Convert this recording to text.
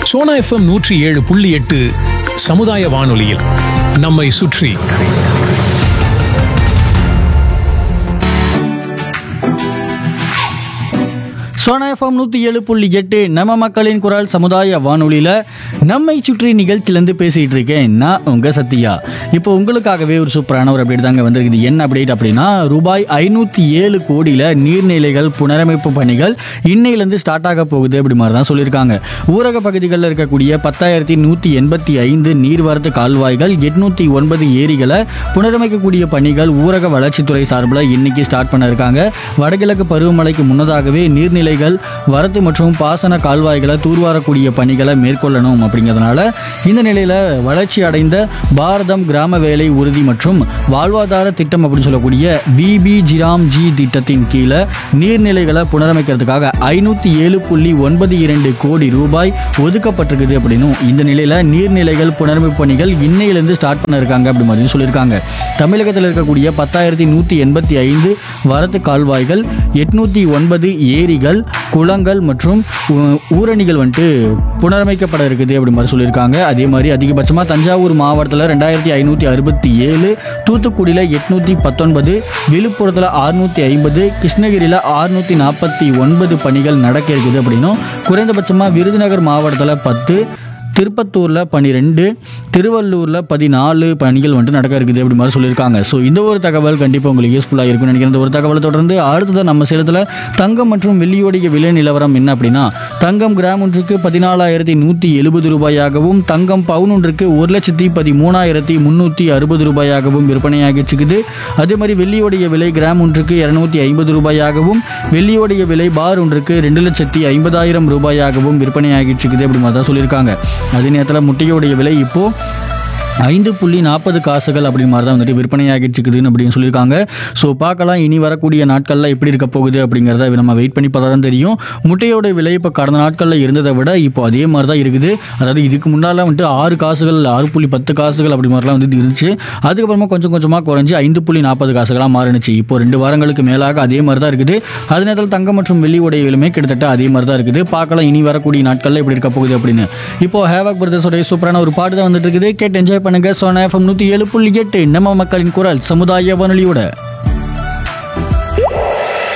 Sona FM 107.8 சமுதாய வானொலியில் நம்மை சுற்றி. சோனா எஃப்எம் 107.8 நம்ம மக்களின் குரல் சமுதாய வானொலியில் நம்மை சுற்றி நிகழ்ச்சியிலேருந்து பேசிகிட்டு இருக்கேன் நான் உங்கள் சத்யா. இப்போ உங்களுக்காகவே ஒரு சூப்பரான ஒரு அப்டேட் தாங்க வந்திருக்குது. என்ன அப்டேட் அப்படின்னா, ரூபாய் 507 கோடியில் நீர்நிலைகள் புனரமைப்பு பணிகள் இன்னையிலேருந்து ஸ்டார்ட் ஆக போகுது அப்படி மாதிரி தான் சொல்லியிருக்காங்க. ஊரக பகுதிகளில் இருக்கக்கூடிய 10,185 நீர்வரத்து கால்வாய்கள், 809 ஏரிகளை புனரமைக்கக்கூடிய பணிகள் ஊரக வளர்ச்சித்துறை சார்பில் இன்னைக்கு ஸ்டார்ட் பண்ண இருக்காங்க. வடகிழக்கு பருவமழைக்கு முன்னதாகவே நீர்நிலை வரத்து மற்றும் பாசன கால்வாய்களை தூர்வாரக்கூடிய பணிகளை மேற்கொள்ளணும். அப்படிங்கிறதுனால இந்த நிலையில வளர்ச்சி அடைந்த பாரதம் கிராம வேலை உறுதி மற்றும் வாழ்வாதார திட்டம் அப்படின்னு சொல்லக்கூடிய BBGRAMG திட்டத்தின் கீழே நீர்நிலைகளை புனரமைக்கிறதுக்காக 507.92 கோடி ரூபாய் ஒதுக்கப்பட்டிருக்குது அப்படின்னும், இந்த நிலையில நீர்நிலைகள் புனரமைப்பு பணிகள் இன்னையிலிருந்து ஸ்டார்ட் பண்ண இருக்காங்க அப்படி மாதிரி சொல்லியிருக்காங்க. தமிழகத்தில் இருக்கக்கூடிய 10,185 வரத்து கால்வாய்கள், 809 ஏரிகள், குளங்கள் மற்றும் ஊரணிகள் வந்துட்டு புனரமைக்கப்பட இருக்குது அப்படி மாதிரி சொல்லியிருக்காங்க. அதே மாதிரி அதிகபட்சமாக தஞ்சாவூர் மாவட்டத்தில் 2,567, தூத்துக்குடியில் 819, விழுப்புரத்தில் 650, கிருஷ்ணகிரியில் 649 பணிகள் நடக்க இருக்குது அப்படின்னும், குறைந்தபட்சமாக விருதுநகர் மாவட்டத்தில் 10, திருப்பத்தூரில் 12, திருவள்ளூரில் 14 பணிகள் வந்துட்டு நடக்க இருக்குது அப்படி மாதிரி சொல்லியிருக்காங்க. ஸோ இந்த ஒரு தகவல் கண்டிப்பாக உங்களுக்கு யூஸ்ஃபுல்லாக இருக்கும்னு நினைக்கிறேன். இந்த ஒரு தகவலை தொடர்ந்து அடுத்ததான் நம்ம சேலத்தில் தங்கம் மற்றும் வெள்ளியோடைய விலை நிலவரம் என்ன அப்படின்னா, தங்கம் கிராம் ஒன்றுக்கு 14,170 ரூபாயாகவும், தங்கம் பவுன் ஒன்றுக்கு 1,13,360 ரூபாயாகவும் விற்பனையாகிச்சுக்குது. அதே மாதிரி வெள்ளியோடைய விலை கிராம் ஒன்றுக்கு 250 ரூபாயாகவும், வெள்ளியோடைய விலை பார் ஒன்றுக்கு 2,50,000 ரூபாயாகவும் விற்பனையாகிச்சுக்குது அப்படி மாதிரி தான் சொல்லியிருக்காங்க. அதே நேரத்தில் முட்டையோடைய விலை இப்போ 5.40 காசுகள் அப்படி மாதிரி தான் வந்துட்டு விற்பனையாகிட்டுருக்குதுன்னு அப்படின்னு சொல்லியிருக்காங்க. ஸோ பார்க்கலாம் இனி வரக்கூடிய நாட்களில் எப்படி இருக்க போகுது அப்படிங்கிறத நம்ம வெயிட் பண்ணி பார்த்தா தான் தெரியும். முட்டையோட விலை இப்போ கடந்த நாட்களில் இருந்ததை விட இப்போ அதே மாதிரி தான் இருக்குது. அதாவது இதுக்கு முன்னால் வந்துட்டு 6 காசுகள் 6.10 காசுகள் அப்படி மாதிரிலாம் வந்துட்டு இருந்துச்சு. அதுக்கப்புறமா கொஞ்சம் கொஞ்சமாக குறைஞ்சி 5.40 காசுகளாக மாறினுச்சு. இப்போ 2 வாரங்களுக்கு மேலாக அதே மாதிரி தான் இருக்குது. அதே நேரத்தில் தங்கம் மற்றும் வெள்ளியோடைய விலையுமே கிட்டத்தட்ட அதே மாதிரி தான் இருக்குது. பார்க்கலாம் இனி வரக்கூடிய நாட்களில் எப்படி இருக்க போகுது அப்படின்னு. இப்போ ஹேவாக் பிரதர்ஸோடைய சூப்பரான ஒரு பாட்டு தான் வந்துட்டு இருக்குது. கேட்டு என்ஜாய் பண்ணுங்க. சோனா எஃப்எம் 107.8 நம்ம மக்களின் குரல் சமுதாய வானொலியோட.